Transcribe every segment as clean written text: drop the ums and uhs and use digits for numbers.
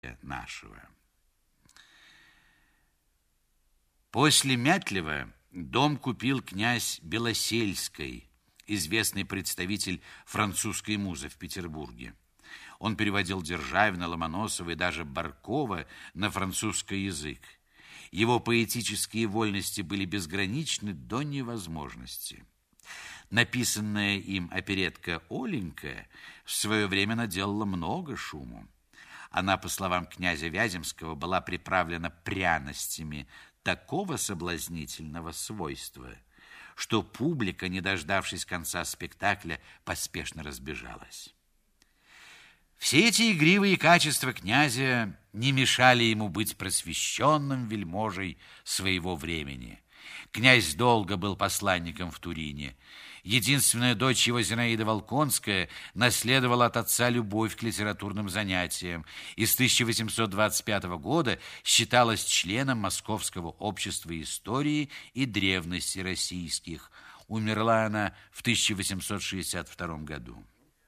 нашего. После Мятлева дом купил князь Белосельский, известный представитель французской музы в Петербурге. Он переводил Державина, Ломоносова и даже Баркова на французский язык. Его поэтические вольности были безграничны до невозможности. Написанная им оперетка «Оленька» в свое время наделала много шуму. Она, по словам князя Вяземского, была приправлена пряностями такого соблазнительного свойства, что публика, не дождавшись конца спектакля, поспешно разбежалась. Все эти игривые качества князя не мешали ему быть просвещенным вельможей своего времени. Князь долго был посланником в Турине. Единственная дочь его, Зинаида Волконская, наследовала от отца любовь к литературным занятиям и с 1825 года считалась членом Московского общества истории и древности российских. Умерла она в 1862 году.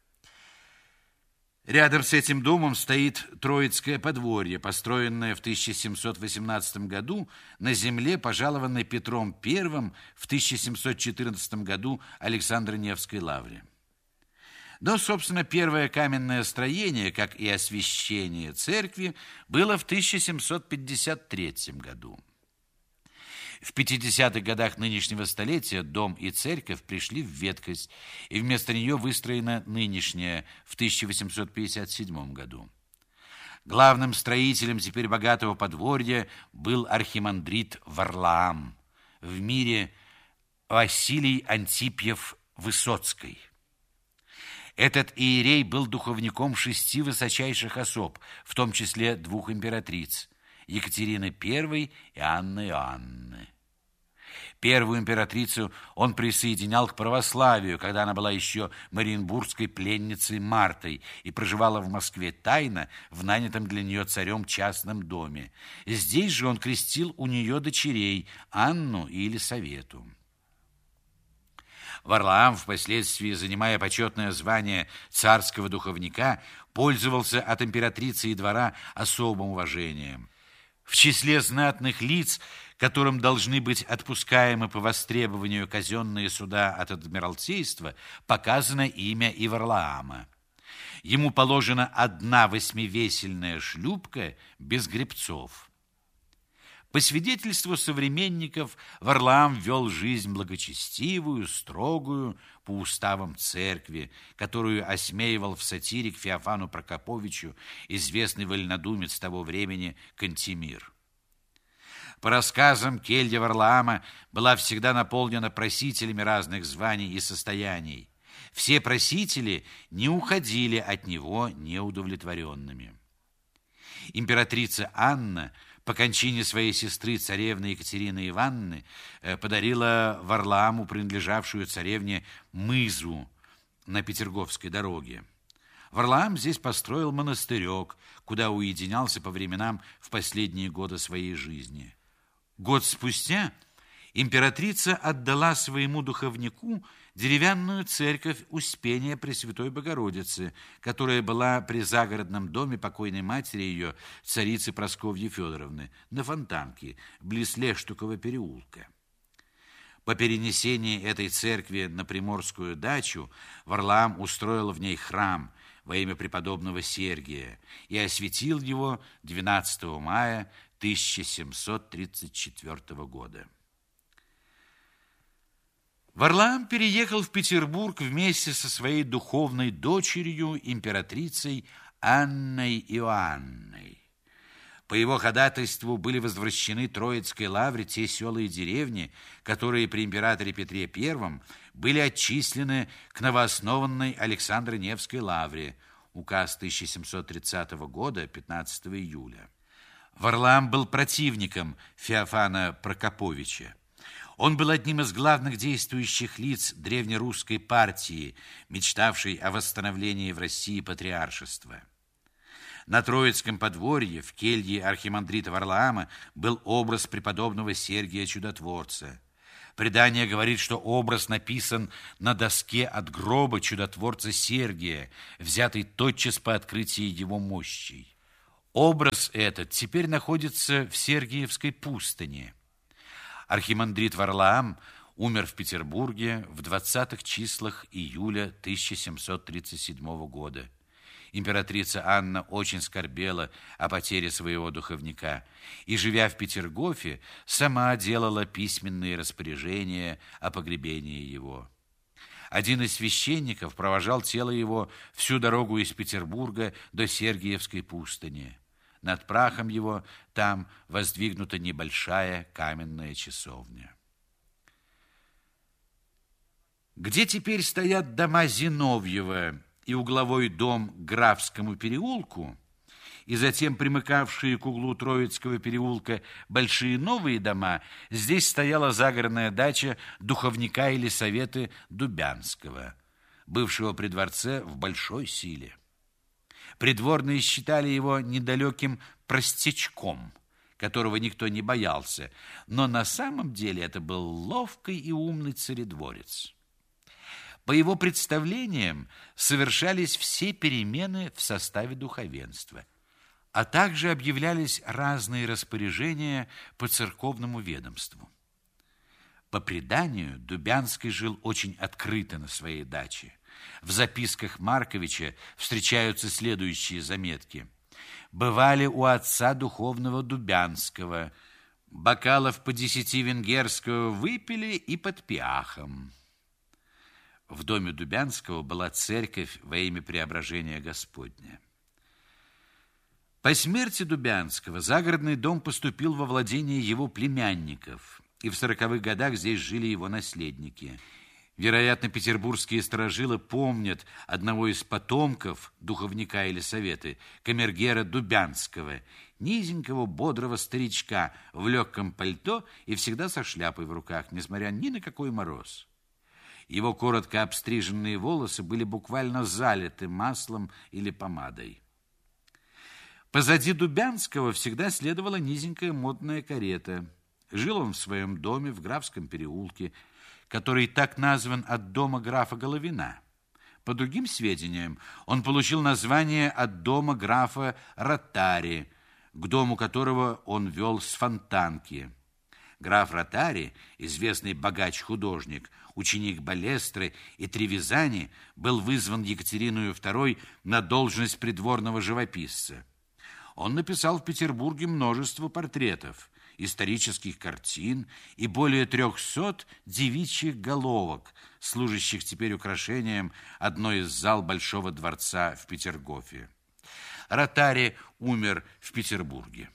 Рядом с этим домом стоит Троицкое подворье, построенное в 1718 году на земле, пожалованной Петром I в 1714 году Александро-Невской лавре. Но, собственно, первое каменное строение, как и освящение церкви, было в 1753 году. В 50-х годах нынешнего столетия дом и церковь пришли в ветхость, и вместо нее выстроена нынешняя в 1857 году. Главным строителем теперь богатого подворья был архимандрит Варлаам, в мире Василий Антипьев Высоцкий. Этот иерей был духовником 6 высочайших особ, в том числе 2 императриц – Екатерины I и Анны Иоанны. Первую императрицу он присоединял к православию, когда она была еще мариенбургской пленницей Мартой и проживала в Москве тайно в нанятом для нее царем частном доме. Здесь же он крестил у нее дочерей Анну и Елисавету. Варлаам, впоследствии занимая почетное звание царского духовника, пользовался от императрицы и двора особым уважением. В числе знатных лиц, которым должны быть отпускаемы по востребованию казенные суда от Адмиралтейства, показано имя и Варлаама. Ему положена 1 8-весельная шлюпка без гребцов. По свидетельству современников, Варлаам вел жизнь благочестивую, строгую, по уставам церкви, которую осмеивал в сатире к Феофану Прокоповичу известный вольнодумец того времени Кантемир. По рассказам, келья Варлаама была всегда наполнена просителями разных званий и состояний. Все просители не уходили от него неудовлетворенными. Императрица Анна по кончине своей сестры, царевны Екатерины Ивановны, подарила Варлааму принадлежавшую царевне мызу на Петерговской дороге. Варлаам здесь построил монастырек, куда уединялся по временам в последние годы своей жизни. Год спустя императрица отдала своему духовнику деревянную церковь Успения Пресвятой Богородицы, которая была при загородном доме покойной матери ее, царицы Прасковьи Федоровны, на Фонтанке, близ Лештукова переулка. По перенесении этой церкви на Приморскую дачу Варлаам устроил в ней храм во имя преподобного Сергия и осветил его 12 мая 1734 года. Варлаам переехал в Петербург вместе со своей духовной дочерью, императрицей Анной Иоанной. По его ходатайству были возвращены Троицкой лавре те села и деревни, которые при императоре Петре I были отчислены к новооснованной Александро-Невской лавре, указ 1730 года, 15 июля. Варлаам был противником Феофана Прокоповича. Он был одним из главных действующих лиц древнерусской партии, мечтавшей о восстановлении в России патриаршества. На Троицком подворье в келье архимандрита Варлаама был образ преподобного Сергия Чудотворца. Предание говорит, что образ написан на доске от гроба чудотворца Сергия, взятый тотчас по открытии его мощей. Образ этот теперь находится в Сергиевской пустыне. Архимандрит Варлаам умер в Петербурге в 20-х числах июля 1737 года. Императрица Анна очень скорбела о потере своего духовника и, живя в Петергофе, сама делала письменные распоряжения о погребении его. Один из священников провожал тело его всю дорогу из Петербурга до Сергиевской пустыни. Над прахом его там воздвигнута небольшая каменная часовня. Где теперь стоят дома Зиновьева и угловой дом к Графскому переулку, и затем примыкавшие к углу Троицкого переулка большие новые дома, здесь стояла загородная дача духовника Елисаветы Дубянского, бывшего при дворце в большой силе. Придворные считали его недалеким простячком, которого никто не боялся, но на самом деле это был ловкий и умный царедворец. По его представлениям совершались все перемены в составе духовенства, а также объявлялись разные распоряжения по церковному ведомству. По преданию, Дубянский жил очень открыто на своей даче. В записках Марковича встречаются следующие заметки. «Бывали у отца духовного Дубянского, бокалов по 10 венгерского выпили и под пиахом». В доме Дубянского была церковь во имя Преображения Господня. По смерти Дубянского загородный дом поступил во владение его племянников, и в 40-х годах здесь жили его наследники. Вероятно, петербургские старожилы помнят одного из потомков духовника Елисаветы, камергера Дубянского, низенького, бодрого старичка в легком пальто и всегда со шляпой в руках, несмотря ни на какой мороз. Его коротко обстриженные волосы были буквально залиты маслом или помадой. Позади Дубянского всегда следовала низенькая модная карета. Жил он в своем доме в Графском переулке, который так назван от дома графа Головина. По другим сведениям, он получил название от дома графа Ротари, к дому которого он вел с Фонтанки. Граф Ротари, известный богач-художник, ученик Балестры и Тревизани, был вызван Екатериной II на должность придворного живописца. Он написал в Петербурге множество портретов, исторических картин и более 300 девичьих головок, служащих теперь украшением одной из зал Большого дворца в Петергофе. Ротари умер в Петербурге.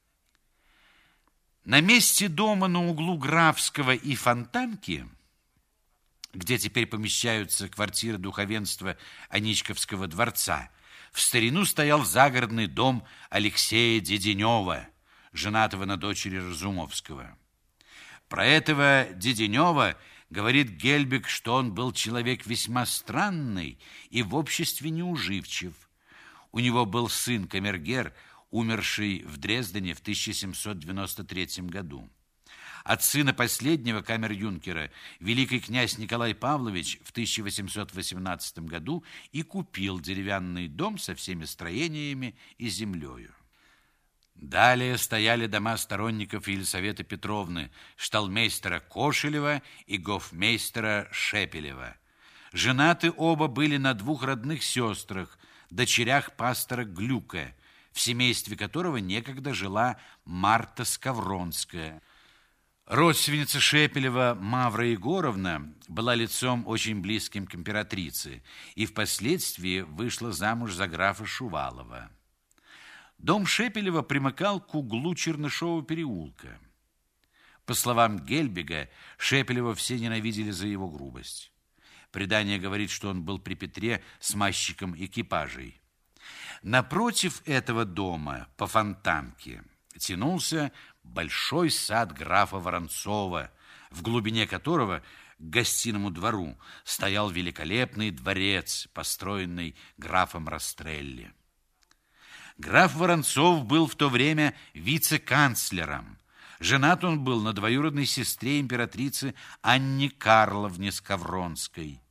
На месте дома на углу Графского и Фонтанки, где теперь помещаются квартиры духовенства Аничковского дворца, в старину стоял загородный дом Алексея Деденева, женатого на дочери Разумовского. Про этого Деденева говорит Гельбиг, что он был человек весьма странный и в обществе неуживчив. У него был сын камергер, умерший в Дрездене в 1793 году. От сына последнего камер-юнкера великий князь Николай Павлович в 1818 году и купил деревянный дом со всеми строениями и землею. Далее стояли дома сторонников Елисаветы Петровны, шталмейстера Кошелева и гофмейстера Шепелева. Женаты оба были на 2 родных сестрах, дочерях пастора Глюка, в семействе которого некогда жила Марта Скавронская. Родственница Шепелева Мавра Егоровна была лицом очень близким к императрице и впоследствии вышла замуж за графа Шувалова. Дом Шепелева примыкал к углу Чернышова переулка. По словам Гельбига, Шепелева все ненавидели за его грубость. Предание говорит, что он был при Петре смазчиком экипажей. Напротив этого дома, по Фонтанке, тянулся большой сад графа Воронцова, в глубине которого к гостиному двору стоял великолепный дворец, построенный графом Растрелли. Граф Воронцов был в то время вице-канцлером. Женат он был на двоюродной сестре императрицы Анне Карловне Скавронской.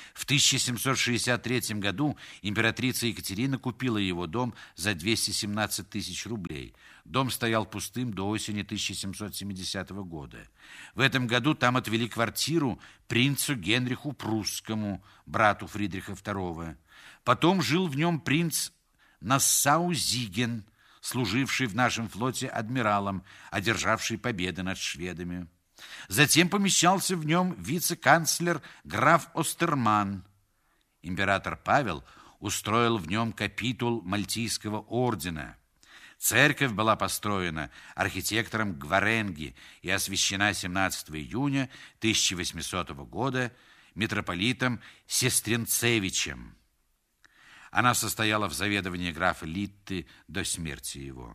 В 1763 году императрица Екатерина купила его дом за 217 тысяч рублей. Дом стоял пустым до осени 1770 года. В этом году там отвели квартиру принцу Генриху Прусскому, брату Фридриха II. Потом жил в нем принц Нассау-Зиген, служивший в нашем флоте адмиралом, одержавший победы над шведами. Затем помещался в нем вице-канцлер граф Остерман. Император Павел устроил в нем капитул Мальтийского ордена. Церковь была построена архитектором Гваренги и освящена 17 июня 1800 года митрополитом Сестренцевичем. Она состояла в заведовании графа Литты до смерти его.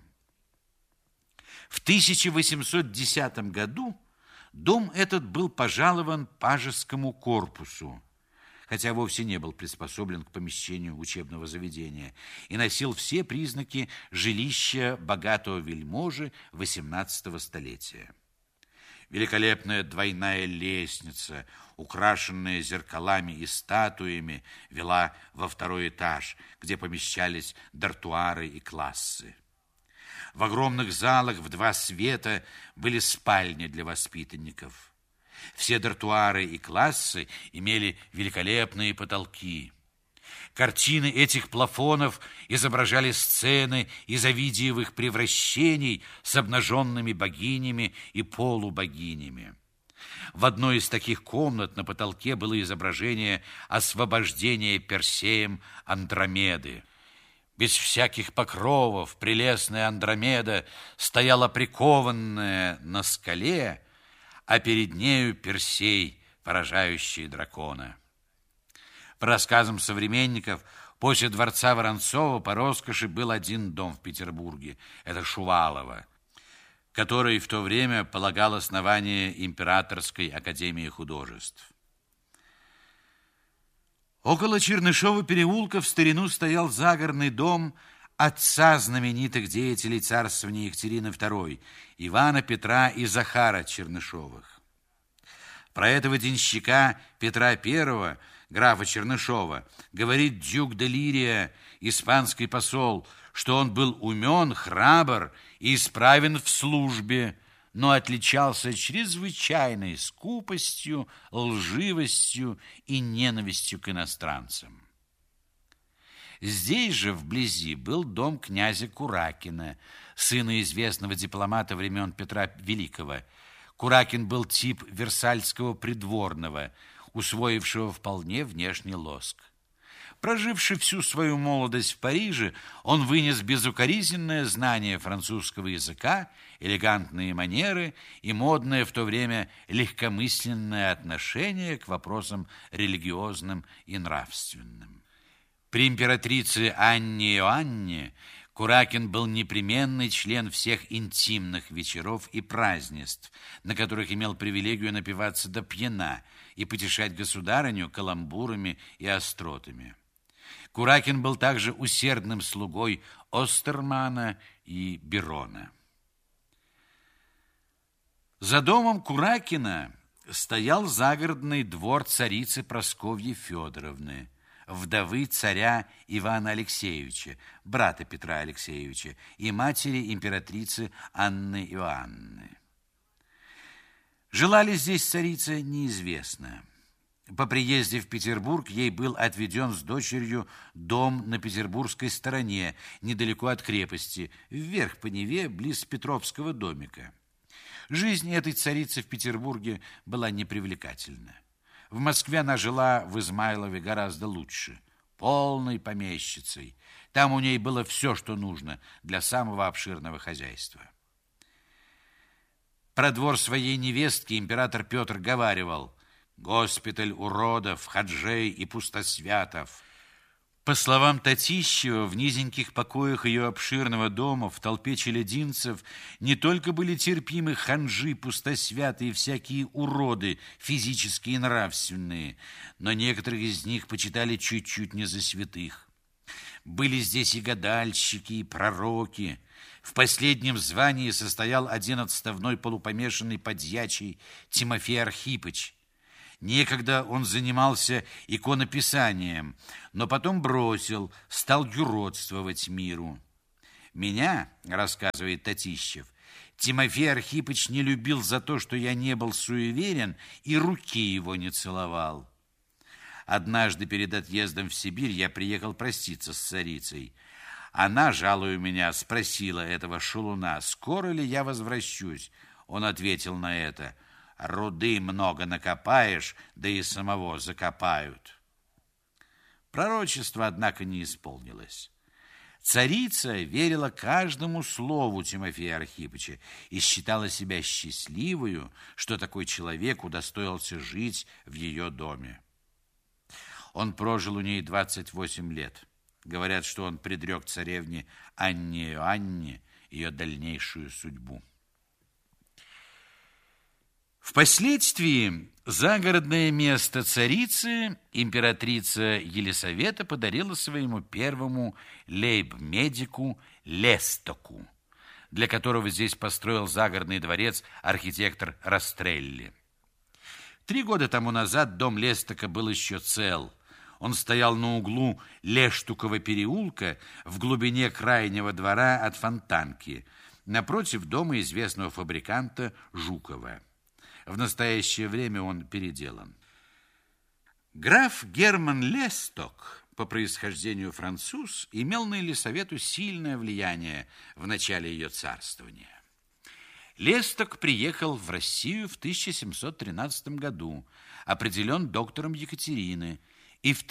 В 1810 году дом этот был пожалован пажескому корпусу, хотя вовсе не был приспособлен к помещению учебного заведения и носил все признаки жилища богатого вельможи XVIII столетия. Великолепная двойная лестница, украшенная зеркалами и статуями, вела во второй этаж, где помещались дартуары и классы. В огромных залах в два света были спальни для воспитанников. Все дартуары и классы имели великолепные потолки. Картины этих плафонов изображали сцены из Овидиевых превращений с обнаженными богинями и полубогинями. В одной из таких комнат на потолке было изображение освобождения Персеем Андромеды. Без всяких покровов прелестная Андромеда стояла прикованная на скале, а перед нею Персей, поражающий дракона. По рассказам современников, после дворца Воронцова по роскоши был один дом в Петербурге, это Шувалово, который в то время полагал основание Императорской академии художеств. Около Чернышова переулка в старину стоял загородный дом отца знаменитых деятелей царствования Екатерины II, Ивана, Петра и Захара Чернышовых. Про этого денщика Петра I, графа Чернышова, говорит дюк де Лирия, испанский посол, что он был умен, храбр и исправен в службе, но отличался чрезвычайной скупостью, лживостью и ненавистью к иностранцам. Здесь же, вблизи, был дом князя Куракина, сына известного дипломата времен Петра Великого. Куракин был тип версальского придворного, усвоившего вполне внешний лоск. Проживший всю свою молодость в Париже, он вынес безукоризненное знание французского языка, элегантные манеры и модное в то время легкомысленное отношение к вопросам религиозным и нравственным. При императрице Анне Иоанне Куракин был непременный член всех интимных вечеров и празднеств, на которых имел привилегию напиваться до пьяна и потешать государыню каламбурами и остротами. Куракин был также усердным слугой Остермана и Берона. За домом Куракина стоял загородный двор царицы Прасковьи Федоровны, вдовы царя Ивана Алексеевича, брата Петра Алексеевича, и матери императрицы Анны Иоанны. Жила ли здесь царица, неизвестно. По приезде в Петербург ей был отведен с дочерью дом на петербургской стороне, недалеко от крепости, вверх по Неве, близ Петровского домика. Жизнь этой царицы в Петербурге была непривлекательна. В Москве она жила в Измайлове гораздо лучше, полной помещицей. Там у ней было все, что нужно для самого обширного хозяйства. Про двор своей невестки император Петр говаривал: «Госпиталь уродов, хаджей и пустосвятов». По словам Татищева, в низеньких покоях ее обширного дома в толпе челядинцев не только были терпимы ханжи, пустосвяты и всякие уроды, физические и нравственные, но некоторых из них почитали чуть-чуть не за святых. Были здесь и гадальщики, и пророки. В последнем звании состоял один отставной полупомешанный подьячий Тимофей Архипыч. Некогда он занимался иконописанием, но потом бросил, стал юродствовать миру. Меня, рассказывает Татищев, Тимофей Архипыч не любил за то, что я не был суеверен и руки его не целовал. Однажды перед отъездом в Сибирь я приехал проститься с царицей. Она, жалуя меня, спросила этого шалуна, скоро ли я возвращусь. Он ответил на это: руды много накопаешь, да и самого закопают. Пророчество, однако, не исполнилось. Царица верила каждому слову Тимофея Архипыча и считала себя счастливою, что такой человек удостоился жить в ее доме. Он прожил у ней 28 лет. Говорят, что он предрек царевне Анне Иоанне ее дальнейшую судьбу. Впоследствии загородное место царицы императрица Елисавета подарила своему первому лейб-медику Лестоку, для которого здесь построил загородный дворец архитектор Растрелли. 3 года тому назад дом Лестока был еще цел. Он стоял на углу Лештукова переулка в глубине крайнего двора от Фонтанки, напротив дома известного фабриканта Жукова. В настоящее время он переделан. Граф Герман Лесток, по происхождению француз, имел на Елисавету сильное влияние в начале ее царствования. Лесток приехал в Россию в 1713 году, определен доктором Екатерины, и в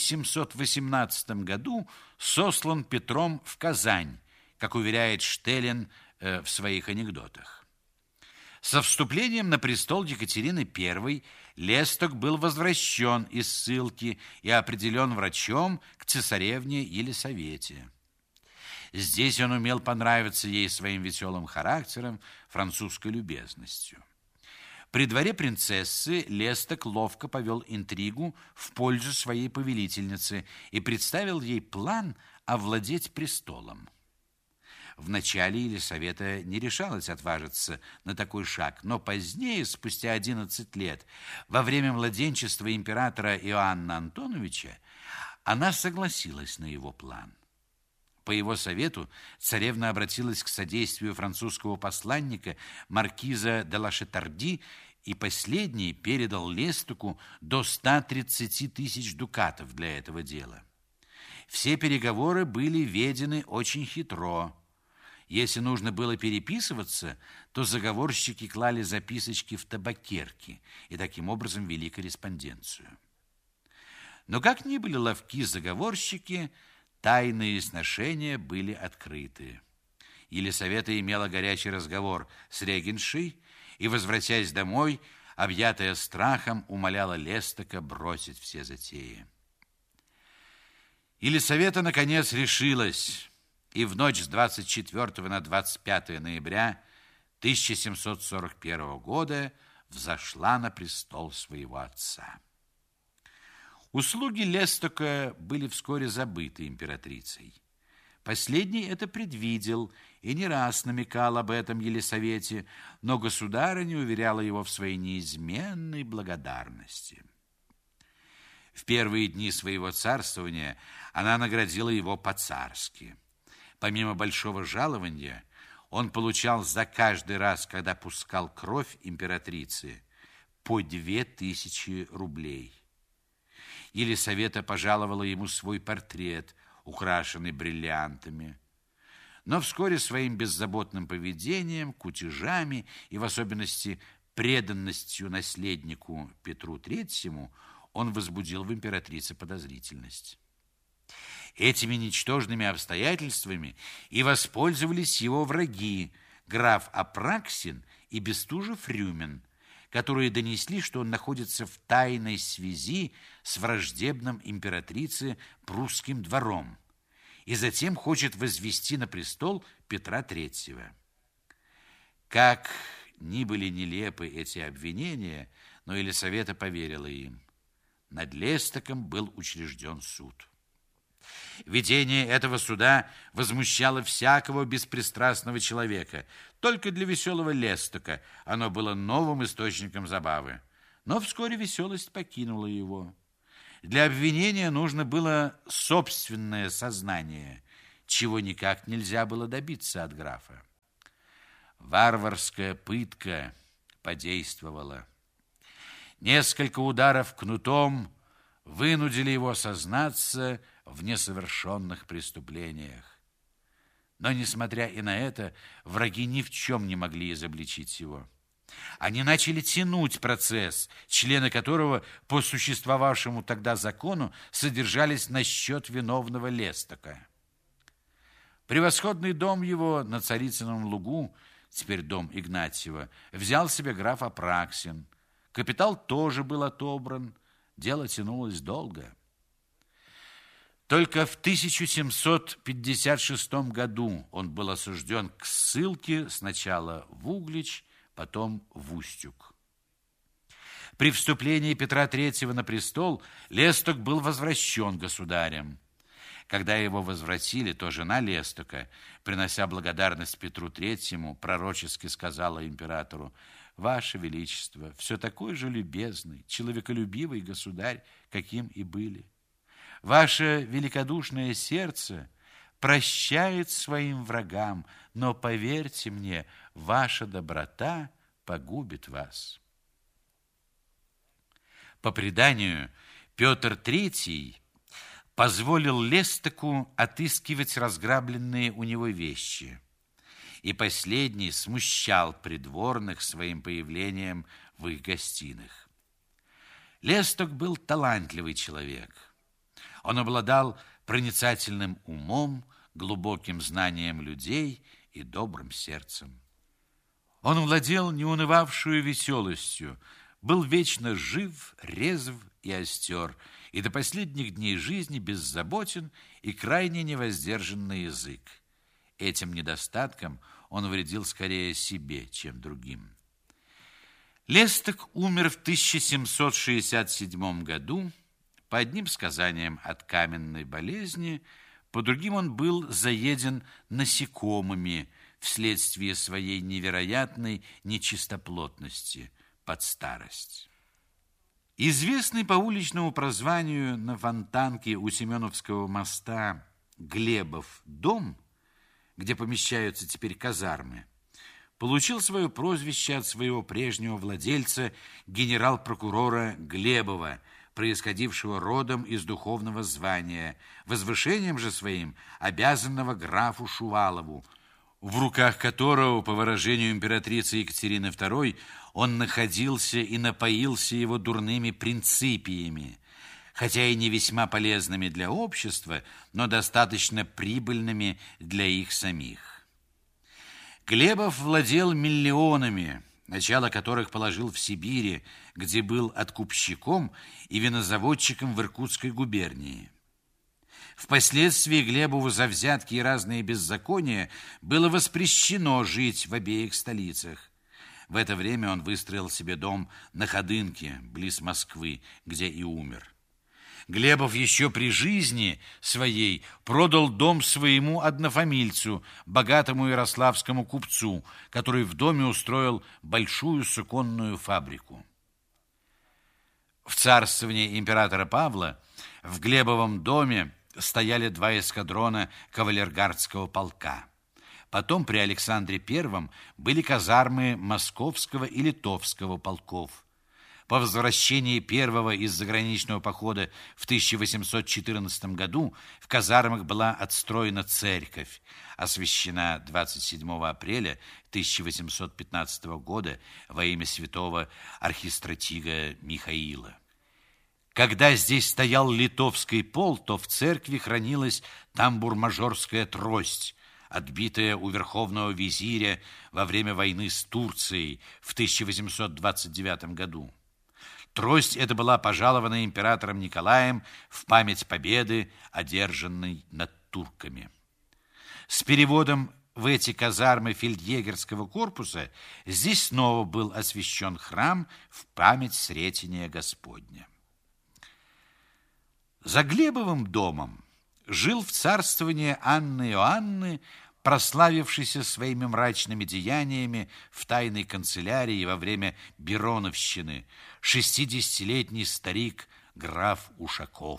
1718 году сослан Петром в Казань, как уверяет Штеллен в своих анекдотах. Со вступлением на престол Екатерины I Лесток был возвращен из ссылки и определен врачом к цесаревне Елисавете. Здесь он умел понравиться ей своим веселым характером, французской любезностью. При дворе принцессы Лесток ловко повел интригу в пользу своей повелительницы и представил ей план овладеть престолом. Вначале Елисавета не решалась отважиться на такой шаг, но позднее, спустя 11 лет, во время младенчества императора Иоанна Антоновича, она согласилась на его план. По его совету царевна обратилась к содействию французского посланника маркиза де ла Шетарди, и последний передал Лестоку до 130 тысяч дукатов для этого дела. Все переговоры были ведены очень хитро. Если нужно было переписываться, то заговорщики клали записочки в табакерки и таким образом вели корреспонденцию. Но как ни были ловки заговорщики, тайные сношения были открыты. Елисавета имела горячий разговор с регеншей и, возвратясь домой, объятая страхом, умоляла Лестока бросить все затеи. Елисавета, наконец, решилась, и в ночь с 24 на 25 ноября 1741 года взошла на престол своего отца. Услуги Лестока были вскоре забыты императрицей. Последний это предвидел и не раз намекал об этом Елисавете, но государыня уверяла его в своей неизменной благодарности. В первые дни своего царствования она наградила его по-царски. Помимо большого жалования, он получал за каждый раз, когда пускал кровь императрицы, по 2000 рублей. Елисавета пожаловала ему свой портрет, украшенный бриллиантами. Но вскоре своим беззаботным поведением, кутежами и в особенности преданностью наследнику Петру III он возбудил в императрице подозрительность. Этими ничтожными обстоятельствами и воспользовались его враги, граф Апраксин и Бестужев-Рюмин, которые донесли, что он находится в тайной связи с враждебным императрице прусским двором и затем хочет возвести на престол Петра III. Как ни были нелепы эти обвинения, но Елисавета поверила им. Над Лестоком был учрежден суд. Ведение этого суда возмущало всякого беспристрастного человека. Только для веселого Лестока оно было новым источником забавы. Но вскоре веселость покинула его. Для обвинения нужно было собственное сознание, чего никак нельзя было добиться от графа. Варварская пытка подействовала. Несколько ударов кнутом вынудили его сознаться в несовершенных преступлениях. Но, несмотря и на это, враги ни в чем не могли изобличить его. Они начали тянуть процесс, члены которого по существовавшему тогда закону содержались на счет виновного Лестока. Превосходный дом его на Царицыном лугу, теперь дом Игнатьева, взял себе граф Апраксин. Капитал тоже был отобран, дело тянулось долго. Только в 1756 году он был осужден к ссылке сначала в Углич, потом в Устюг. При вступлении Петра III на престол Лесток был возвращен государем. Когда его возвратили, то жена Лестока, принося благодарность Петру III, пророчески сказала императору: «Ваше Величество, все такой же любезный, человеколюбивый государь, каким и были. Ваше великодушное сердце прощает своим врагам, но, поверьте мне, ваша доброта погубит вас». По преданию, Петр III позволил Лестоку отыскивать разграбленные у него вещи, и последний смущал придворных своим появлением в их гостиных. Лесток был талантливый человек. Он обладал проницательным умом, глубоким знанием людей и добрым сердцем. Он владел неунывавшую веселостью, был вечно жив, резв и остер, и до последних дней жизни беззаботен и крайне невоздержан на язык. Этим недостатком он вредил скорее себе, чем другим. Лесток умер в 1767 году, по одним сказаниям от каменной болезни, по другим он был заеден насекомыми вследствие своей невероятной нечистоплотности под старость. Известный по уличному прозванию на Фонтанке у Семеновского моста Глебов дом, где помещаются теперь казармы, получил свое прозвище от своего прежнего владельца, генерал-прокурора Глебова, происходившего родом из духовного звания, возвышением же своим обязанного графу Шувалову, в руках которого, по выражению императрицы Екатерины II, он находился и напоился его дурными принципиями, хотя и не весьма полезными для общества, но достаточно прибыльными для их самих. Глебов владел миллионами, начало которых положил в Сибири, где был откупщиком и винозаводчиком в Иркутской губернии. Впоследствии Глебову за взятки и разные беззакония было воспрещено жить в обеих столицах. В это время он выстроил себе дом на Ходынке, близ Москвы, где и умер. Глебов еще при жизни своей продал дом своему однофамильцу, богатому ярославскому купцу, который в доме устроил большую суконную фабрику. В царствовании императора Павла в Глебовом доме стояли 2 эскадрона кавалергардского полка. Потом при Александре I были казармы Московского и Литовского полков. По возвращении первого из заграничного похода в 1814 году в казармах была отстроена церковь, освящена 27 апреля 1815 года во имя святого архистратига Михаила. Когда здесь стоял литовский пол, то в церкви хранилась тамбур-мажорская трость, отбитая у верховного визиря во время войны с Турцией в 1829 году. Трость эта была пожалована императором Николаем в память победы, одержанной над турками. С переводом в эти казармы фельдъегерского корпуса здесь снова был освящен храм в память Сретения Господня. За Глебовым домом жил в царствование Анны Иоанны прославившийся своими мрачными деяниями в тайной канцелярии во время Бероновщины, 60-летний старик граф Ушаков.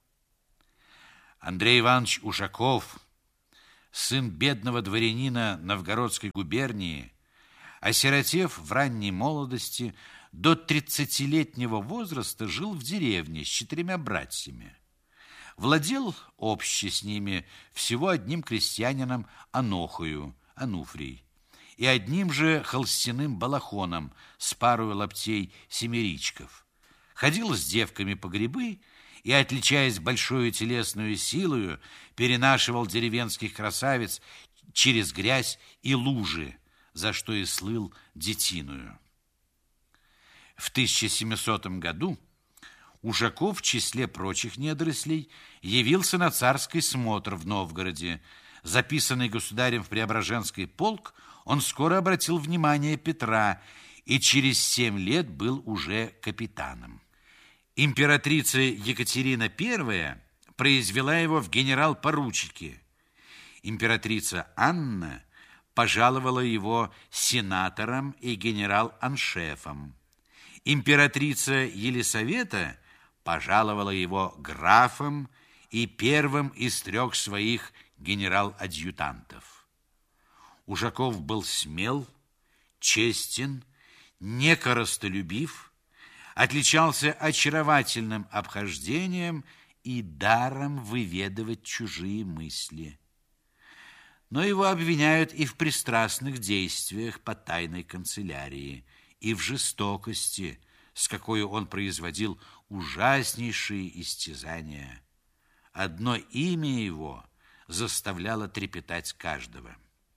Андрей Иванович Ушаков, сын бедного дворянина Новгородской губернии, осиротев в ранней молодости, до 30-летнего возраста жил в деревне с 4 братьями. Владел обще с ними всего одним крестьянином Анохою, Ануфрий, и одним же холстяным балахоном с парой лаптей семеричков. Ходил с девками по грибы и, отличаясь большой телесную силою, перенашивал деревенских красавиц через грязь и лужи, за что и слыл детиною. В 1700 году Ушаков в числе прочих недорослей явился на царский смотр в Новгороде. Записанный государем в Преображенский полк, он скоро обратил внимание Петра и через 7 лет был уже капитаном. Императрица Екатерина I произвела его в генерал-поручики. Императрица Анна пожаловала его сенатором и генерал-аншефом. Императрица Елисавета пожаловала его графом и первым из 3 своих генерал-адъютантов. Ушаков был смел, честен, некоростолюбив, отличался очаровательным обхождением и даром выведывать чужие мысли. Но его обвиняют и в пристрастных действиях по тайной канцелярии, и в жестокости, с какой он производил ужаснейшие истязания. Одно имя его заставляло трепетать каждого.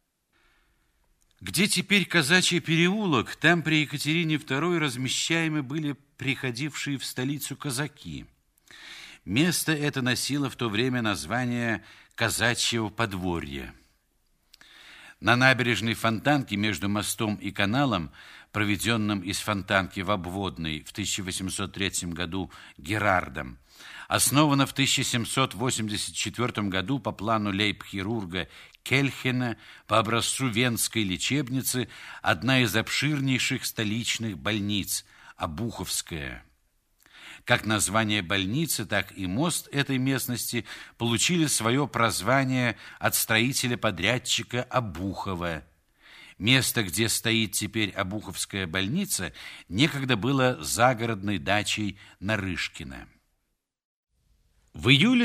Где теперь Казачий переулок, там при Екатерине II размещаемы были приходившие в столицу казаки. Место это носило в то время название Казачьего подворья. На набережной Фонтанки между мостом и каналом, проведенным из Фонтанки в обводный в 1803 году Герардом, основана в 1784 году по плану лейб-хирурга Кельхена по образцу Венской лечебницы одна из обширнейших столичных больниц – Обуховская. Как название больницы, так и мост этой местности получили свое прозвание от строителя-подрядчика Обухова. Место, где стоит теперь Обуховская больница, некогда было загородной дачей Нарышкина. В июле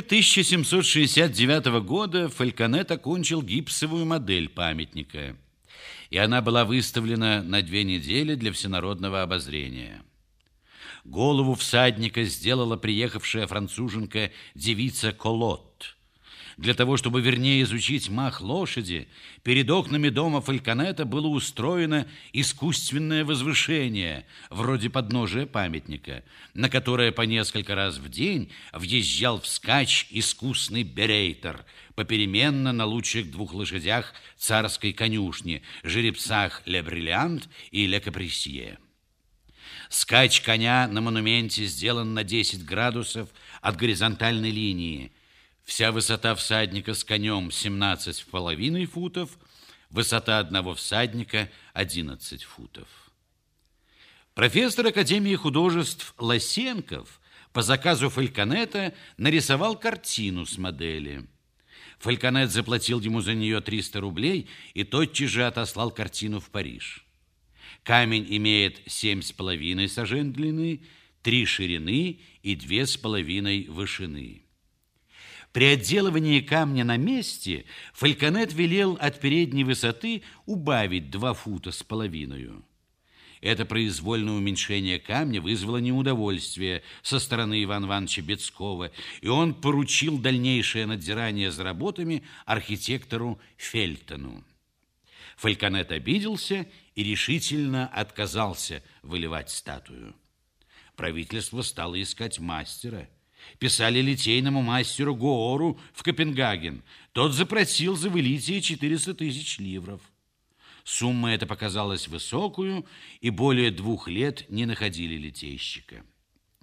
1769 года Фальконет окончил гипсовую модель памятника, и она была выставлена на 2 недели для всенародного обозрения. Голову всадника сделала приехавшая француженка девица Колотт. Для того, чтобы вернее изучить мах лошади, перед окнами дома Фальконета было устроено искусственное возвышение, вроде подножия памятника, на которое по несколько раз в день въезжал вскачь искусный берейтер, попеременно на лучших 2 лошадях царской конюшни, жеребцах Ле Бриллиант и Ле Каприсье. Скач коня на монументе сделан на 10 градусов от горизонтальной линии. Вся высота всадника с конем 17,5 футов, высота одного всадника 11 футов. Профессор Академии художеств Лосенков по заказу Фальконета нарисовал картину с модели. Фальконет заплатил ему за нее 300 рублей и тотчас же отослал картину в Париж. Камень имеет 7,5 сажен длины, 3 ширины и 2,5 вышины. При отделывании камня на месте Фальконет велел от передней высоты убавить 2,5 фута. Это произвольное уменьшение камня вызвало неудовольствие со стороны Ивана Ивановича Бецкого, и он поручил дальнейшее надзирание за работами архитектору Фельтону. Фальконет обиделся и решительно отказался выливать статую. Правительство стало искать мастера. Писали литейному мастеру Гоору в Копенгаген. Тот запросил за вылитие 400 тысяч ливров. Сумма эта показалась высокую, и более 2 лет не находили литейщика.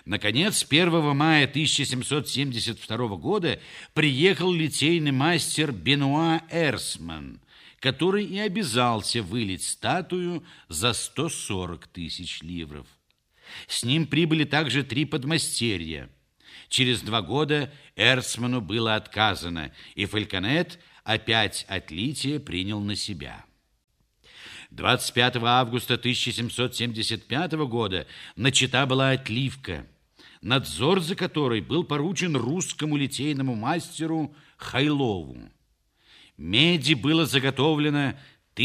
Наконец, 1 мая 1772 года приехал литейный мастер Бенуа Эрсман, который и обязался вылить статую за 140 тысяч ливров. С ним прибыли также 3 подмастерья. Через 2 года Эрсману было отказано, и Фальконет опять отлитие принял на себя. 25 августа 1775 года начата была отливка, надзор за которой был поручен русскому литейному мастеру Хайлову. Меди было заготовлено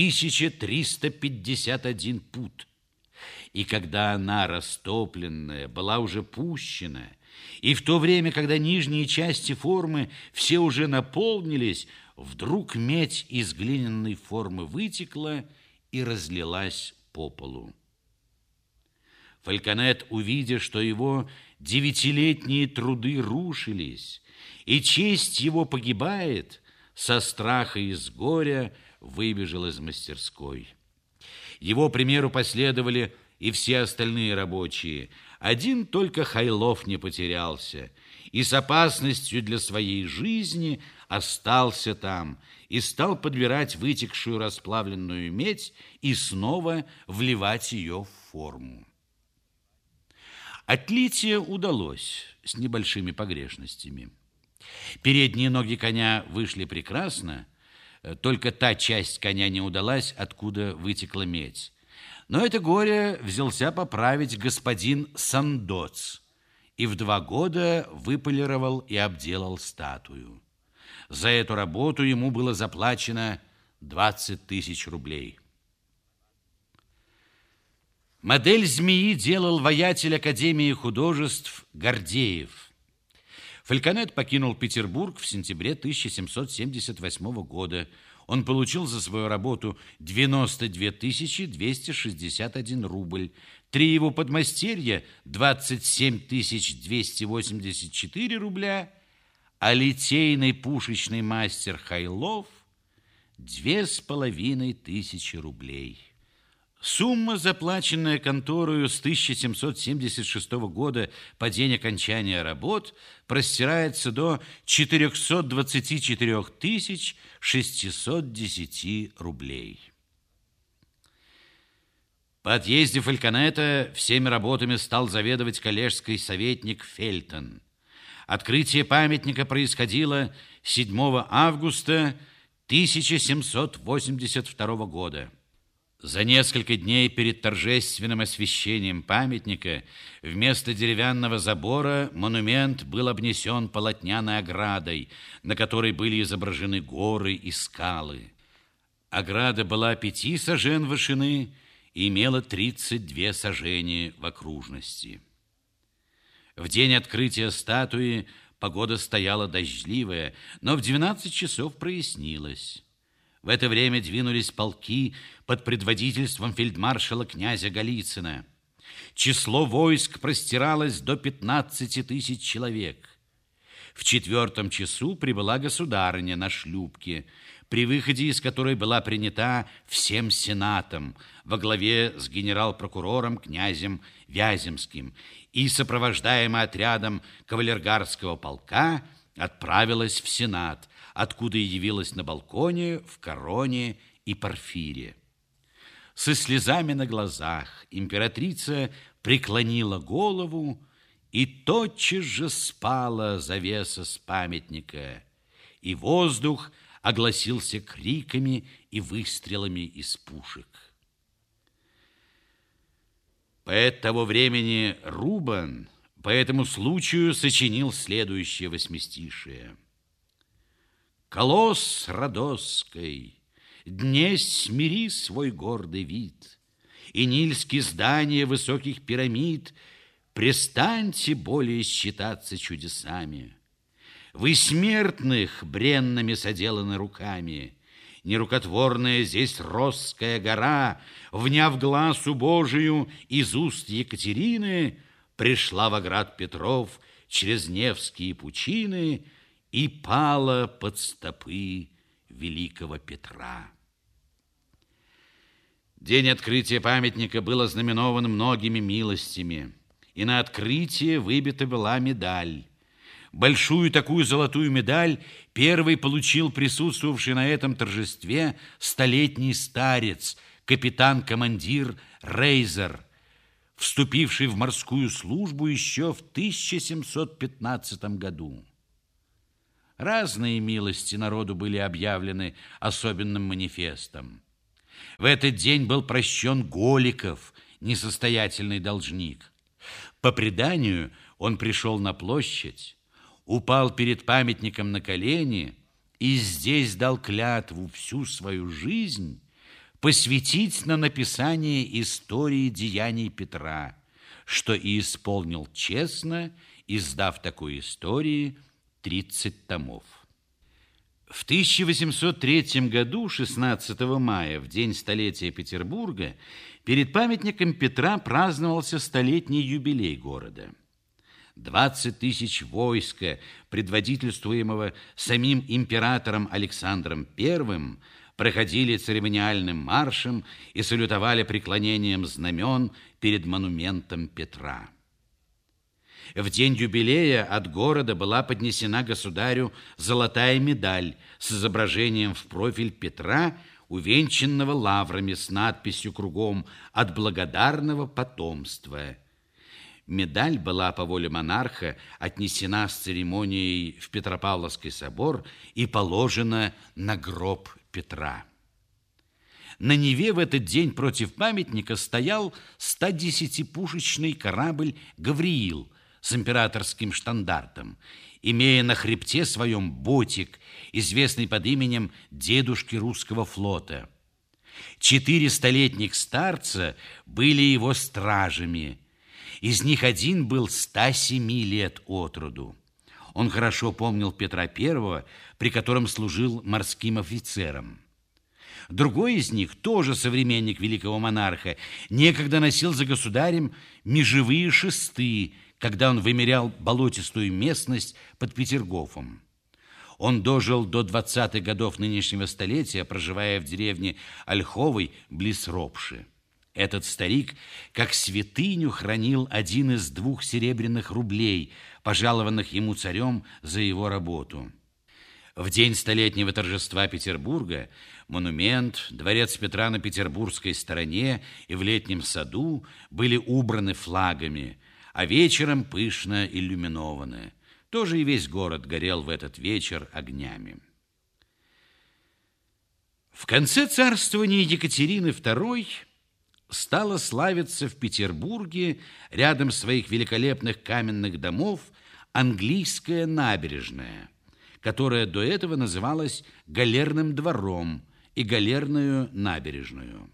1351 пуд. И когда она, растопленная, была уже пущена, и в то время, когда нижние части формы все уже наполнились, вдруг медь из глиняной формы вытекла и разлилась по полу. Фальконет, увидя, что его 9-летние труды рушились, и честь его погибает, со страха и с горя выбежал из мастерской. Его примеру последовали и все остальные рабочие. Один только Хайлов не потерялся и с опасностью для своей жизни остался там и стал подбирать вытекшую расплавленную медь и снова вливать ее в форму. Отлитие удалось с небольшими погрешностями. Передние ноги коня вышли прекрасно, только та часть коня не удалась, откуда вытекла медь. Но это горе взялся поправить господин Сандоц и в 2 года выполировал и обделал статую. За эту работу ему было заплачено 20 тысяч рублей. Модель змеи делал воятель Академии художеств Гордеев. Фальконет покинул Петербург в сентябре 1778 года. Он получил за свою работу 92 261 рубль. 3 его подмастерья – 27 284 рубля, а литейный пушечный мастер Хайлов – 2500 рублей. Сумма, заплаченная конторою с 1776 года по день окончания работ, простирается до 424 610 рублей. По отъезде Фальконета всеми работами стал заведовать коллежский советник Фельтон. Открытие памятника происходило 7 августа 1782 года. За несколько дней перед торжественным освящением памятника вместо деревянного забора монумент был обнесен полотняной оградой, на которой были изображены горы и скалы. Ограда была 5 сажен вышины и имела 32 сажени в окружности. В день открытия статуи погода стояла дождливая, но в 12 часов прояснилась. В это время двинулись полки под предводительством фельдмаршала князя Голицына. Число войск простиралось до 15 тысяч человек. В 4 часу прибыла государыня на шлюпке, при выходе из которой была принята всем сенатом во главе с генерал-прокурором князем Вяземским и, сопровождаемая отрядом кавалергарского полка, отправилась в сенат, откуда и явилась на балконе в короне и парфире. Со слезами на глазах императрица преклонила голову, и тотчас же спала завеса с памятника, и воздух огласился криками и выстрелами из пушек. Поэт того времени Рубан по этому случаю сочинил следующее восьмистишие. «Колосс Родосской, днесь смири свой гордый вид, и нильские здания высоких пирамид престаньте более считаться чудесами. Вы смертных бренными соделаны руками, нерукотворная здесь Росская гора, вняв глазу Божию из уст Екатерины, пришла в град Петров через Невские пучины и пала под стопы великого Петра». День открытия памятника был ознаменован многими милостями. и на открытие выбита была медаль. Большую такую золотую медаль первый получил присутствовавший на этом торжестве столетний старец, капитан-командир Рейзер, вступивший в морскую службу еще в 1715 году. Разные милости народу были объявлены особенным манифестом. В этот день был прощен Голиков, несостоятельный должник. По преданию, он пришел на площадь, упал перед памятником на колени и здесь дал клятву всю свою жизнь посвятить на написание истории деяний Петра, что и исполнил честно, издав такой истории 30 томов. В 1803 году, 16 мая, в день столетия Петербурга, перед памятником Петра праздновался столетний юбилей города. 20 тысяч войска, предводительствуемого самим императором Александром I, проходили церемониальным маршем и салютовали преклонением знамен перед монументом Петра. В день юбилея от города была поднесена государю золотая медаль с изображением в профиль Петра, увенчанного лаврами с надписью кругом «От благодарного потомства». Медаль была по воле монарха отнесена с церемонией в Петропавловский собор и положена на гроб Петра. На Неве в этот день против памятника стоял 110-пушечный корабль «Гавриил» с императорским штандартом, имея на хребте своем ботик, известный под именем дедушки русского флота. 400-летних старца были его стражами. Из них один был 107 лет от роду. Он хорошо помнил Петра I, при котором служил морским офицером. Другой из них, тоже современник великого монарха, некогда носил за государем межевые шесты, когда он вымерял болотистую местность под Петергофом. Он дожил до 20-х годов нынешнего столетия, проживая в деревне Ольховой близ Ропши. Этот старик, как святыню, хранил один из 2 серебряных рублей, пожалованных ему царем за его работу. В день столетнего торжества Петербурга монумент, дворец Петра на петербургской стороне и в летнем саду были убраны флагами, а вечером пышно иллюминованы. Тоже и весь город горел в этот вечер огнями. В конце царствования Екатерины II стала славиться в Петербурге рядом своих великолепных каменных домов английская набережная, которая до этого называлась Галерным двором и Галерную набережную.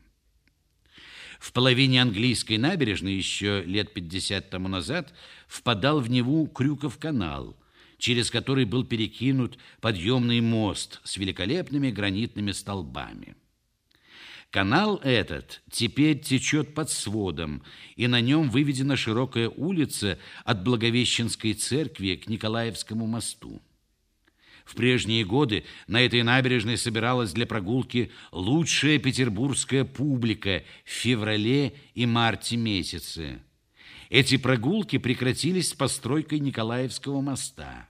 В половине английской набережной еще лет 50 тому назад впадал в Неву Крюков канал, через который был перекинут подъемный мост с великолепными гранитными столбами. Канал этот теперь течет под сводом, и на нем выведена широкая улица от Благовещенской церкви к Николаевскому мосту. В прежние годы на этой набережной собиралась для прогулки лучшая петербургская публика в феврале и марте месяце. Эти прогулки прекратились с постройкой Николаевского моста.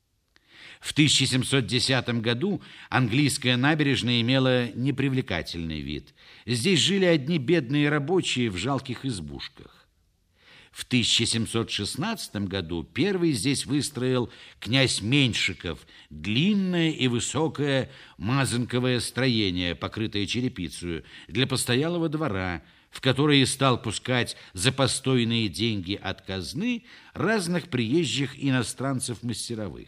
В 1710 году английская набережная имела непривлекательный вид. Здесь жили одни бедные рабочие в жалких избушках. В 1716 году первый здесь выстроил князь Меньшиков длинное и высокое мазанковое строение, покрытое черепицей, для постоялого двора, в которое и стал пускать за постойные деньги от казны разных приезжих иностранцев-мастеровых.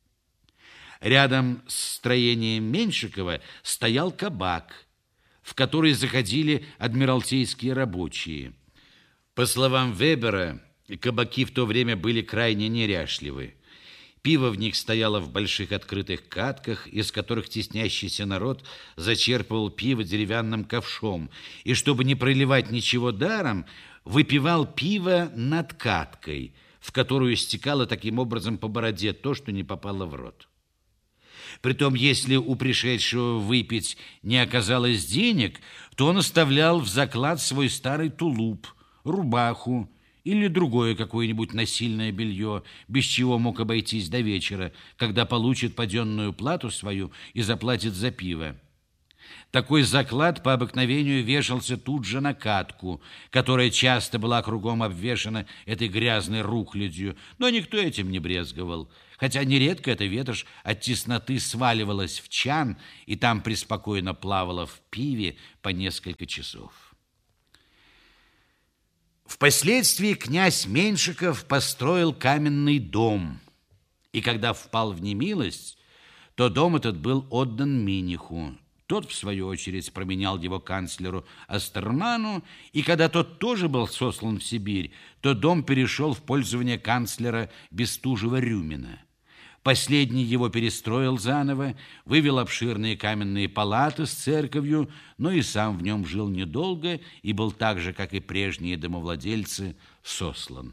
Рядом с строением Меньшикова стоял кабак, в который заходили адмиралтейские рабочие. По словам Вебера, кабаки в то время были крайне неряшливы. Пиво в них стояло в больших открытых катках, из которых теснящийся народ зачерпывал пиво деревянным ковшом, и, чтобы не проливать ничего даром, выпивал пиво над каткой, в которую стекало таким образом по бороде то, что не попало в рот. Притом, если у пришедшего выпить не оказалось денег, то он оставлял в заклад свой старый тулуп, рубаху или другое какое-нибудь насильное белье, без чего мог обойтись до вечера, когда получит паденную плату свою и заплатит за пиво. Такой заклад по обыкновению вешался тут же на катку, которая часто была кругом обвешана этой грязной рухлядью, но никто этим не брезговал, хотя нередко эта ветошь от тесноты сваливалась в чан и там преспокойно плавала в пиве по несколько часов. Впоследствии князь Меньшиков построил каменный дом, и когда впал в немилость, то дом этот был отдан Миниху. Тот, в свою очередь, променял его канцлеру Астерману, и когда тот тоже был сослан в Сибирь, то дом перешел в пользование канцлера Бестужева-Рюмина. Последний его перестроил заново, вывел обширные каменные палаты с церковью, но и сам в нем жил недолго и был так же, как и прежние домовладельцы, сослан.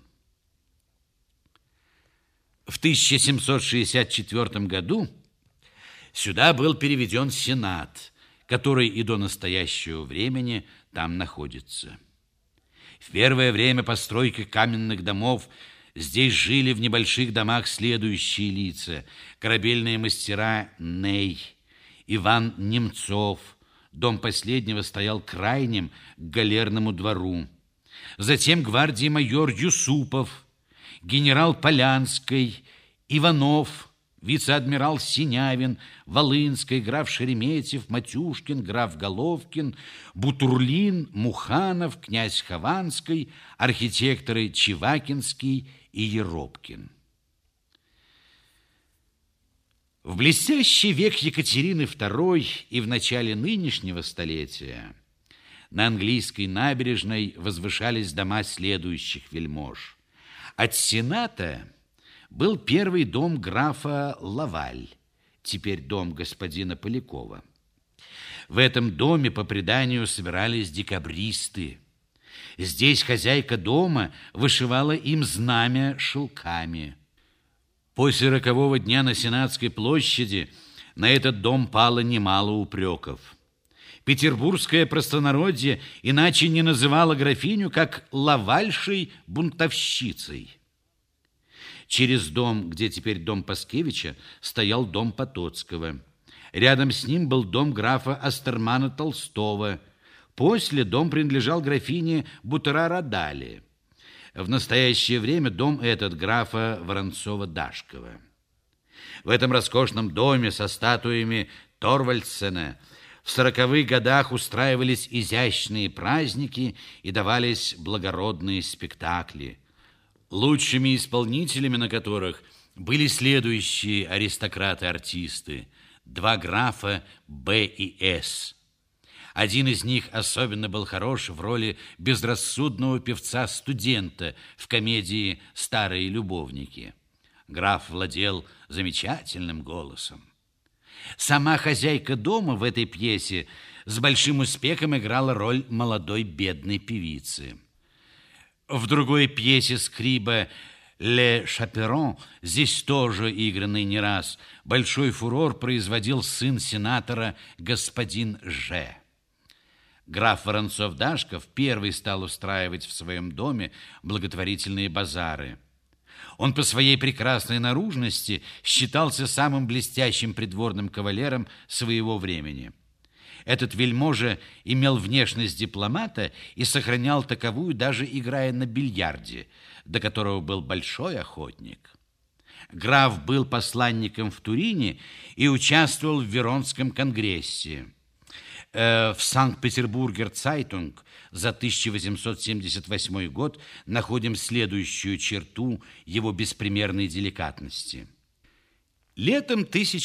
В 1764 году сюда был переведен Сенат, который и до настоящего времени там находится. В первое время постройки каменных домов здесь жили в небольших домах следующие лица: корабельные мастера Ней, Иван Немцов. Дом последнего стоял крайним к галерному двору. Затем гвардии майор Юсупов, генерал Полянский, Иванов, вице-адмирал Синявин, Волынский, граф Шереметьев, Матюшкин, граф Головкин, Бутурлин, Муханов, князь Хованский, архитекторы Чевакинский и Еропкин. В блестящий век Екатерины II и в начале нынешнего столетия на английской набережной возвышались дома следующих вельмож. От Сената был первый дом графа Лаваль, теперь дом господина Полякова. В этом доме, по преданию, собирались декабристы. Здесь хозяйка дома вышивала им знамя шелками. После рокового дня на Сенатской площади на этот дом пало немало упреков. Петербургское простонародье иначе не называло графиню, как лавальшей бунтовщицей. Через дом, где теперь дом Паскевича, стоял дом Потоцкого. Рядом с ним был дом графа Астермана Толстого. После дом принадлежал графине Бутера-Радали. В настоящее время дом этот графа Воронцова-Дашкова. В этом роскошном доме со статуями Торвальдсена в 40-х годах устраивались изящные праздники и давались благородные спектакли, лучшими исполнителями на которых были следующие аристократы-артисты: два графа Б и С. Один из них особенно был хорош в роли безрассудного певца-студента в комедии «Старые любовники». Граф владел замечательным голосом. Сама хозяйка дома в этой пьесе с большим успехом играла роль молодой бедной певицы. В другой пьесе Скриба «Ле Шаперон», здесь тоже игранный не раз, большой фурор производил сын сенатора господин Ж. Граф Воронцов-Дашков первый стал устраивать в своем доме благотворительные базары. Он по своей прекрасной наружности считался самым блестящим придворным кавалером своего времени. Этот вельможа имел внешность дипломата и сохранял таковую, даже играя на бильярде, до которого был большой охотник. Граф был посланником в Турине и участвовал в Веронском конгрессе. В Санкт-Петербургер Цайтунг за 1878 год находим следующую черту его беспримерной деликатности. Летом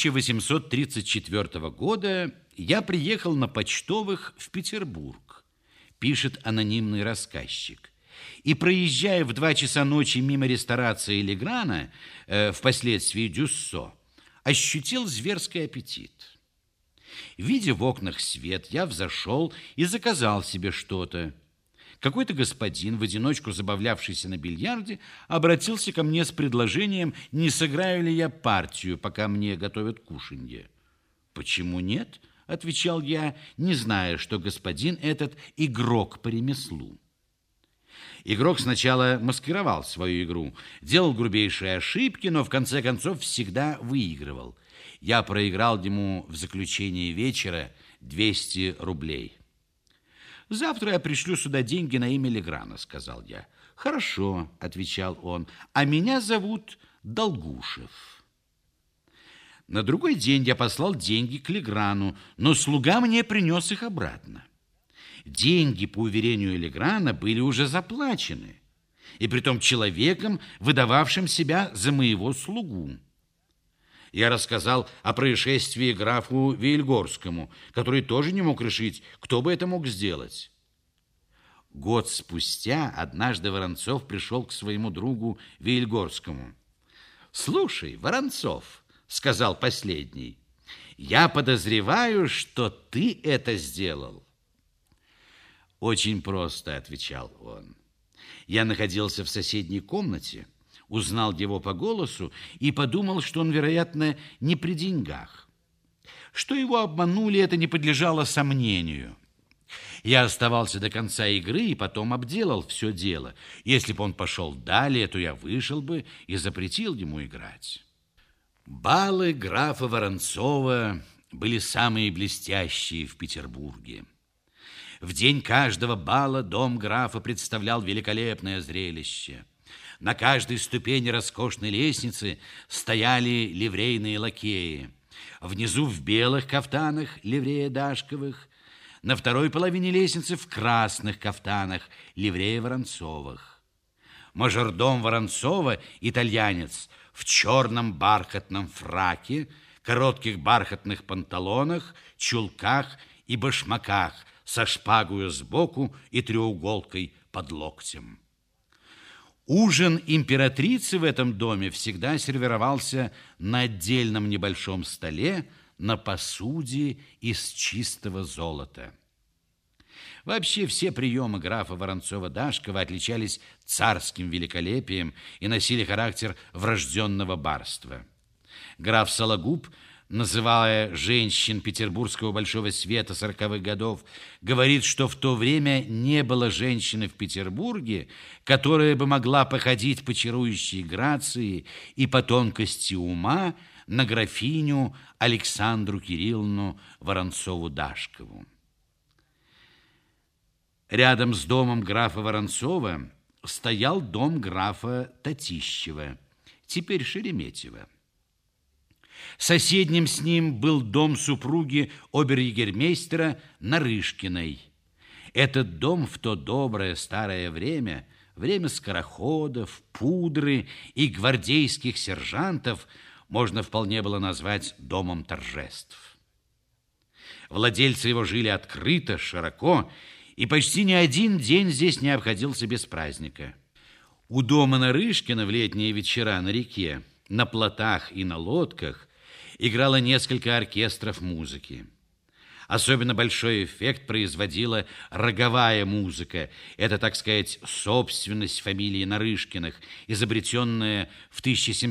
1834 года я приехал на почтовых в Петербург, пишет анонимный рассказчик, и, проезжая в 2 часа ночи мимо ресторации Леграна, впоследствии Дюссо, ощутил зверский аппетит. Видя в окнах свет, я взошел и заказал себе что-то. Какой-то господин, в одиночку забавлявшийся на бильярде, обратился ко мне с предложением, не сыграю ли я партию, пока мне готовят кушанье. «Почему нет?» — отвечал я, не зная, что господин этот игрок по ремеслу. Игрок сначала маскировал свою игру, делал грубейшие ошибки, но в конце концов всегда выигрывал. Я проиграл ему в заключении вечера 200 рублей. «Завтра я пришлю сюда деньги на имя Леграна», — сказал я. «Хорошо», — отвечал он, — «а меня зовут Долгушев». На другой день я послал деньги к Леграну, но слуга мне принес их обратно. Деньги, по уверению Леграна, были уже заплачены, и притом человеком, выдававшим себя за моего слугу. Я рассказал о происшествии графу Веельгорскому, который тоже не мог решить, кто бы это мог сделать. Год спустя однажды Воронцов пришел к своему другу Веельгорскому. «Слушай, Воронцов, — сказал последний, — я подозреваю, что ты это сделал». «Очень просто, — отвечал он. Я находился в соседней комнате, узнал его по голосу и подумал, что он, вероятно, не при деньгах. Что его обманули, это не подлежало сомнению. Я оставался до конца игры и потом обделал все дело. Если бы он пошел далее, то я вышел бы и запретил ему играть». Балы графа Воронцова были самые блестящие в Петербурге. В день каждого бала дом графа представлял великолепное зрелище. На каждой ступени роскошной лестницы стояли ливрейные лакеи. Внизу в белых кафтанах ливрея Дашковых, на второй половине лестницы в красных кафтанах ливрея Воронцовых. Мажордом Воронцова, итальянец, в черном бархатном фраке, коротких бархатных панталонах, чулках и башмаках со шпагою сбоку и треуголкой под локтем. Ужин императрицы в этом доме всегда сервировался на отдельном небольшом столе на посуде из чистого золота. Вообще все приемы графа Воронцова-Дашкова отличались царским великолепием и носили характер врожденного барства. Граф Сологуб, называя женщин петербургского большого света 40-х годов, говорит, что в то время не было женщины в Петербурге, которая бы могла походить по чарующей грации и по тонкости ума на графиню Александру Кирилловну Воронцову-Дашкову. Рядом с домом графа Воронцова стоял дом графа Татищева, теперь Шереметьево. Соседним с ним был дом супруги обер-егермейстера Нарышкиной. Этот дом в то доброе старое время, время скороходов, пудры и гвардейских сержантов, можно вполне было назвать домом торжеств. Владельцы его жили открыто, широко, и почти ни один день здесь не обходился без праздника. У дома Нарышкина в летние вечера на реке, на плотах и на лодках играло несколько оркестров музыки. Особенно большой эффект производила роговая музыка. Это, так сказать, собственность фамилии Нарышкиных, изобретенная в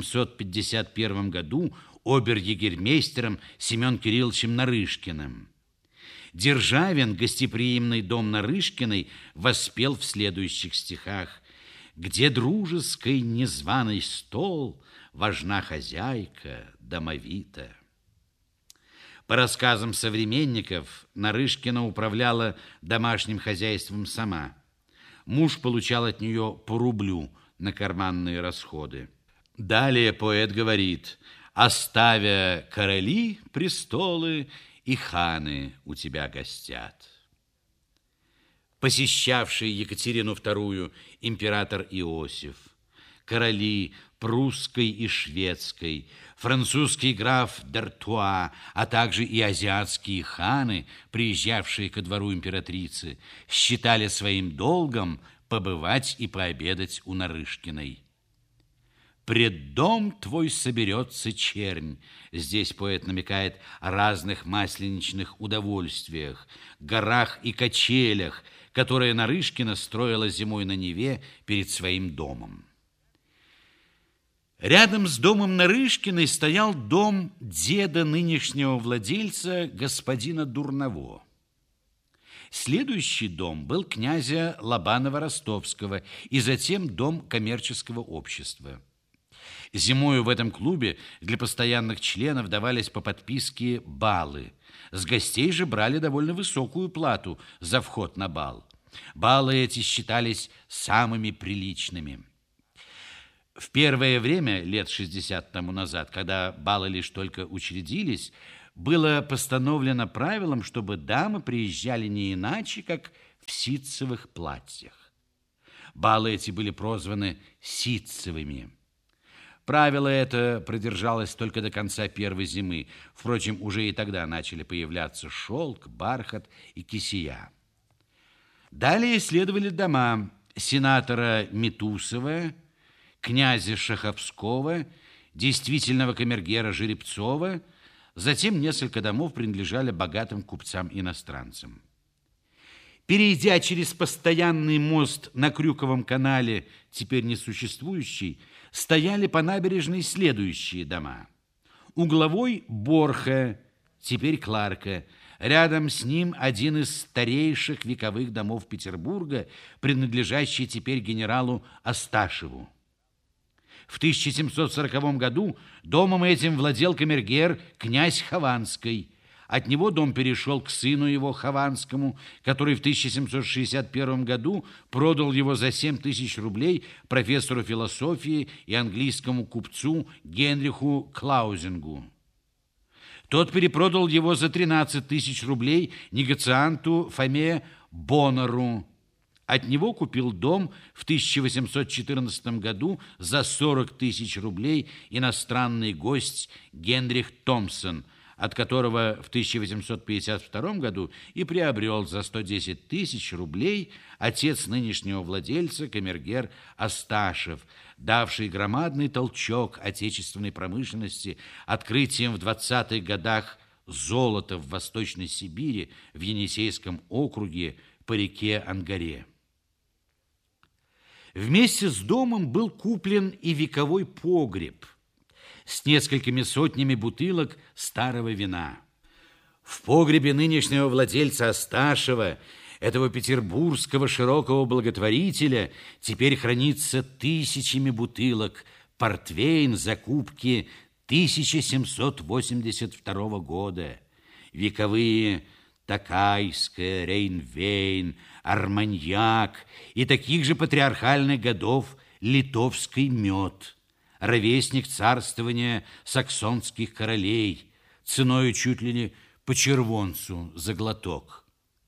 1751 году обер-егермейстером Семен Кирилловичем Нарышкиным. Державин гостеприимный дом Нарышкиной воспел в следующих стихах: «Где дружеский незваный стол, важна хозяйка домовита». По рассказам современников, Нарышкина управляла домашним хозяйством сама. Муж получал от нее по рублю на карманные расходы. Далее поэт говорит: «Оставя короли престолы, и ханы у тебя гостят». Посещавший Екатерину II император Иосиф, короли прусской и шведской, французский граф д'Артуа, а также и азиатские ханы, приезжавшие ко двору императрицы, считали своим долгом побывать и пообедать у Нарышкиной. «Пред дом твой соберется чернь». Здесь поэт намекает о разных масленичных удовольствиях, горах и качелях, которые Нарышкина строила зимой на Неве перед своим домом. Рядом с домом Нарышкиной стоял дом деда нынешнего владельца, господина Дурново. Следующий дом был князя Лобанова-Ростовского и затем дом коммерческого общества. Зимою в этом клубе для постоянных членов давались по подписке баллы. С гостей же брали довольно высокую плату за вход на бал. Баллы эти считались самыми приличными. В первое время, лет 60 тому назад, когда балы лишь только учредились, было постановлено правилом, чтобы дамы приезжали не иначе, как в ситцевых платьях. Балы эти были прозваны ситцевыми. Правило это продержалось только до конца первой зимы. Впрочем, уже и тогда начали появляться шелк, бархат и кисея. Далее следовали дома сенатора Митусова, князя Шаховского, действительного камергера Жеребцова. Затем несколько домов принадлежали богатым купцам-иностранцам. Перейдя через постоянный мост на Крюковом канале, теперь несуществующий, стояли по набережной следующие дома. Угловой Борха, теперь Кларка. Рядом с ним один из старейших вековых домов Петербурга, принадлежащий теперь генералу Асташеву. В 1740 году домом этим владел камергер князь Хованский. От него дом перешел к сыну его Хованскому, который в 1761 году продал его за 7000 рублей профессору философии и английскому купцу Генриху Клаузингу. Тот перепродал его за 13 000 рублей негацианту Фоме Боннеру. От него купил дом в 1814 году за 40 000 рублей иностранный гость Генрих Томпсон, от которого в 1852 году и приобрел за 110 000 рублей отец нынешнего владельца, камергер Асташев, давший громадный толчок отечественной промышленности открытием в 20-х годах золота в Восточной Сибири, в Енисейском округе по реке Ангаре. Вместе с домом был куплен и вековой погреб с несколькими сотнями бутылок старого вина. В погребе нынешнего владельца Асташева, этого петербургского широкого благотворителя, теперь хранится тысячами бутылок портвейн закупки 1782 года, вековые Такайская, Рейнвейн, Арманьяк и таких же патриархальных годов литовский мед, ровесник царствования саксонских королей, ценою чуть ли не по червонцу за глоток.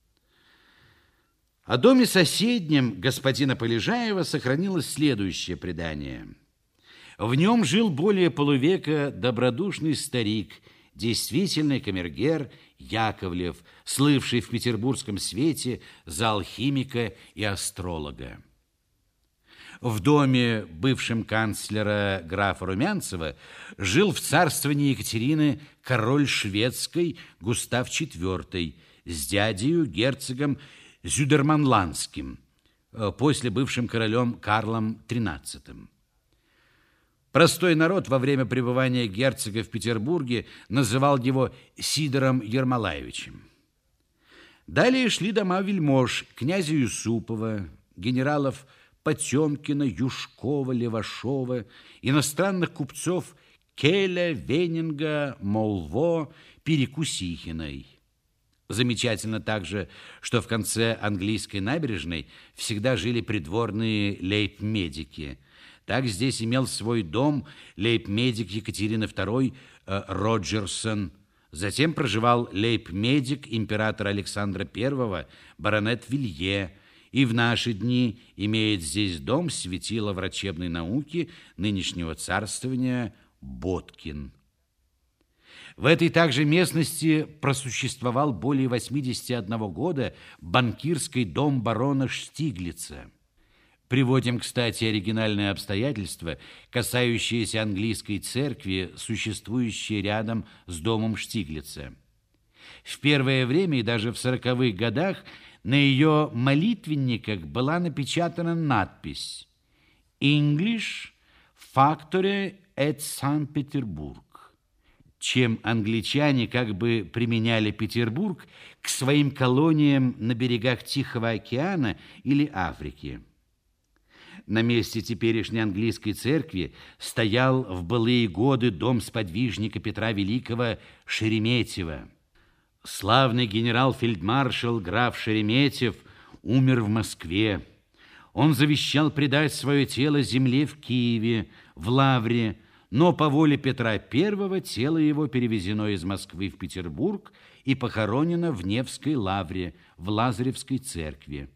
О доме соседнем господина Полежаева сохранилось следующее предание. В нем жил более полувека добродушный старик, действительный камергер Яковлев, слывший в петербургском свете за алхимика и астролога. В доме бывшем канцлера графа Румянцева жил в царствовании Екатерины король шведской Густав IV с дядею герцогом Зюдерманландским, после бывшим королем Карлом XIII. Простой народ во время пребывания герцога в Петербурге называл его Сидором Ермолаевичем. Далее шли дома вельмож князя Юсупова, генералов Потемкина, Юшкова, Левашова, иностранных купцов Келя, Венинга, Молво, Перекусихиной. Замечательно также, что в конце английской набережной всегда жили придворные лейб-медики. Так здесь имел свой дом лейб-медик Екатерины II Роджерсон. Затем проживал лейб-медик императора Александра I баронет Вилье. И в наши дни имеет здесь дом светила врачебной науки нынешнего царствования Боткин. В этой также местности просуществовал более 81 года банкирский дом барона Штиглица. Приводим, кстати, оригинальные обстоятельства, касающиеся английской церкви, существующей рядом с домом Штиглица. В первое время и даже в 40-х годах на ее молитвенниках была напечатана надпись «English Factory at St. Petersburg». чем англичане как бы применяли Петербург к своим колониям на берегах Тихого океана или Африки. На месте теперешней английской церкви стоял в былые годы дом сподвижника Петра Великого Шереметьева. Славный генерал-фельдмаршал граф Шереметьев умер в Москве. Он завещал предать свое тело земле в Киеве, в Лавре, но по воле Петра I тело его перевезено из Москвы в Петербург и похоронено в Невской лавре, в Лазаревской церкви.